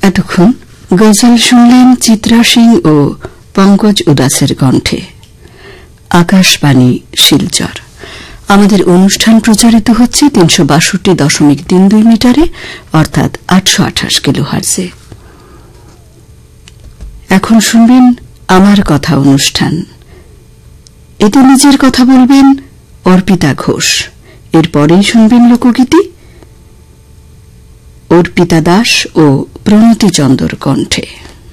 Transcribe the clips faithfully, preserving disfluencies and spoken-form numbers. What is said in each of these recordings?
এতক্ষণ গজল শুনলেন চিত্রা সিং ও পঙ্কজ উদাসের কণ্ঠে। আকাশবাণী শিলচর। আমাদের অনুষ্ঠান প্রচারিত হচ্ছে তিনশো বাষট্টি দশমিক তিন দুই মিটারে, অর্থাৎ আটশো আঠাশ কিলো হার্জে। এখন শুনবেন আমার কথা অনুষ্ঠান। এতে নিজের কথা বলবেন অর্পিতা ঘোষ। এরপরেই শুনবেন লোকগীতি অর্পিতা দাস ও প্রণতি চন্দর কণ্ঠে।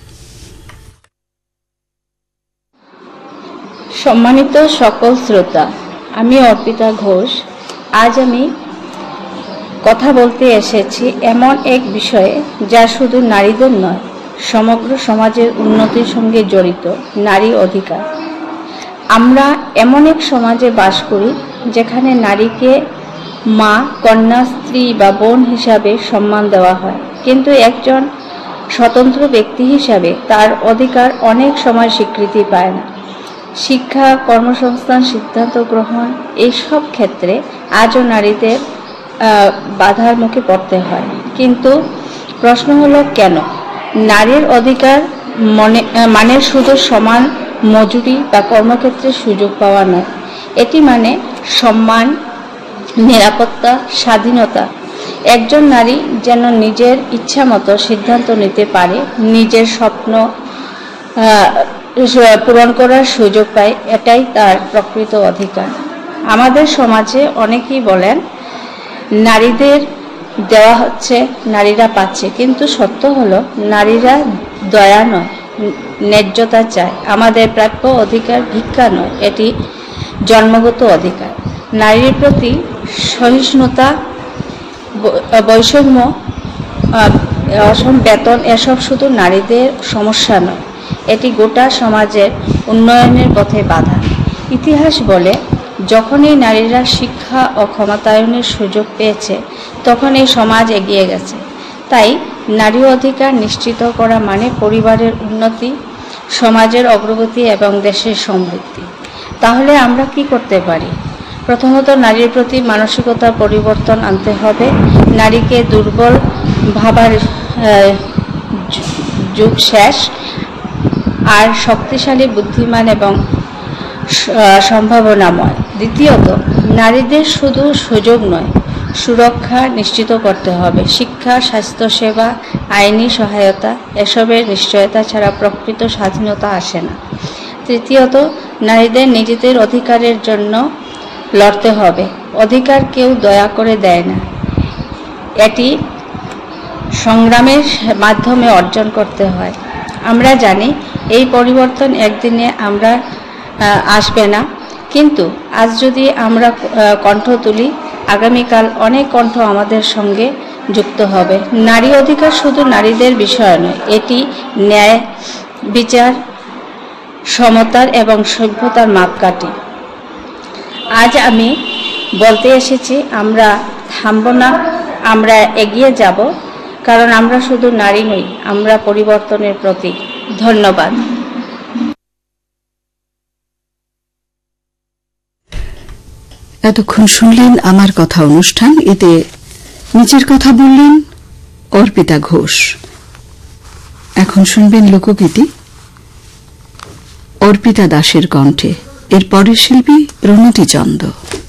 সম্মানিত সকল শ্রোতা, আমি অর্পিতা ঘোষ। আজ আমি কথা বলতে এসেছি এমন এক বিষয়ে যা শুধু নারীদের নয়, সমগ্র সমাজের উন্নতির সঙ্গে জড়িত, নারী অধিকার। আমরা এমন এক সমাজে বাস করি যেখানে নারীকে মা, কন্যা, স্ত্রী বা বোন হিসাবে সম্মান দেওয়া হয়, কিন্তু একজন স্বতন্ত্র ব্যক্তি হিসাবে তার অধিকার অনেক সময় স্বীকৃতি পায় না। শিক্ষা, কর্মসংস্থান, সিদ্ধান্ত গ্রহণ, এইসব ক্ষেত্রে আজও নারীদের বাধার মুখে পড়তে হয়। কিন্তু প্রশ্ন হলো কেন? নারীর অধিকার মনে মানে শুধু সমান মজুরি বা কর্মক্ষেত্রে সুযোগ পাওয়া নয়, এটি মানে সম্মান, নিরাপত্তা, স্বাধীনতা। একজন নারী যেন নিজের ইচ্ছা মতো সিদ্ধান্ত নিতে পারে, নিজের স্বপ্ন পূরণ করার সুযোগ পায়, এটাই তার প্রকৃত অধিকার। আমাদের সমাজে অনেকেই বলেন নারীদের দেওয়া হচ্ছে, নারীরা পাচ্ছে, কিন্তু সত্য হলো নারীরা দয়া নয়, ন্যায্যতা চায়। আমাদের প্রাপ্য অধিকার ভিক্ষা নয়, এটি জন্মগত অধিকার। নারীর প্রতি সহিষ্ণুতা, বৈষম্য, অসম বেতন এসব শুধু নারীদের সমস্যা নয়, এটি গোটা সমাজের উন্নয়নের পথে বাধা। ইতিহাস বলে যখনই নারীরা শিক্ষা ও ক্ষমতায়নের সুযোগ পেয়েছে তখন এই সমাজ এগিয়ে গেছে। তাই নারী অধিকার নিশ্চিত করা মানে পরিবারের উন্নতি, সমাজের অগ্রগতি এবং দেশের সমৃদ্ধি। তাহলে আমরা কি করতে পারি? প্রথমত, নারীর প্রতি মানসিকতার পরিবর্তন আনতে হবে। নারীকে দুর্বল ভাবার যুগ শেষ, আর শক্তিশালী, বুদ্ধিমান এবং সম্ভাবনাময়। দ্বিতীয়ত, নারীদের শুধু সুযোগ নয়, সুরক্ষা নিশ্চিত করতে হবে। শিক্ষা, স্বাস্থ্যসেবা, আইনি সহায়তা, এসবের নিশ্চয়তা ছাড়া প্রকৃত স্বাধীনতা আসে না। তৃতীয়ত, নারীদের নিজেদের অধিকারের জন্য লড়তে হবে। অধিকার কেউ দয়া করে দেয় না, এটি সংগ্রামের মাধ্যমে অর্জন করতে হয়। আমরা জানি এই পরিবর্তন একদিনে আমরা আসবে না, কিন্তু আজ যদি আমরা কণ্ঠ তুলি, আগামীকাল অনেক কণ্ঠ আমাদের সঙ্গে যুক্ত হবে। নারী অধিকার শুধু নারীদের বিষয় নয়, এটি ন্যায়, বিচার, সমতার এবং সভ্যতার মাপকাঠি। আজ আমি বলতে এসেছি আমরা থামব না, আমরা এগিয়ে যাব, কারণ আমরা শুধু নারী নই, আমরা পরিবর্তনের প্রতীক। ধন্যবাদ। এতক্ষণ শুনলেন আমার কথা অনুষ্ঠান। এতে নিজের কথা বললেন অর্পিতা ঘোষ। এখন শুনবেন লোকগীতি অর্পিতা দাসের কণ্ঠে। এর পরের শিল্পী প্রণতি চন্দ।